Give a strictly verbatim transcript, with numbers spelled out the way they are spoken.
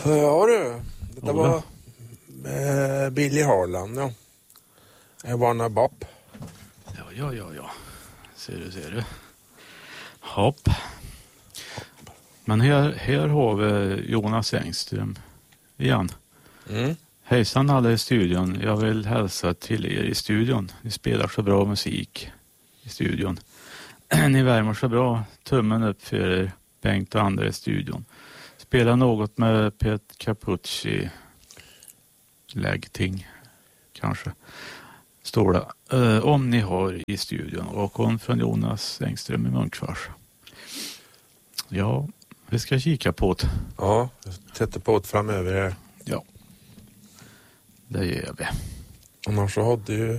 Ja du, det Ola. var eh, Billy Harland, ja. Jag var en bopp. Ja, ja, ja, ja. Ser du, ser du. Hopp. Men här, här har vi Jonas Engström igen. Mm. Hejsan alla i studion. Jag vill hälsa till er i studion. Ni spelar så bra musik i studion. Ni värmer så bra. Tummen upp för er, Bengt och andra i studion. Spela något med Pet Capucci. Läggting, kanske. Står det. Eh, om ni har i studion. Och om från Jonas Engström i Munkfors. Ja, vi ska kika på det. Ja, jag sätter på det framöver här. Ja, det gör vi. Annars så hade ju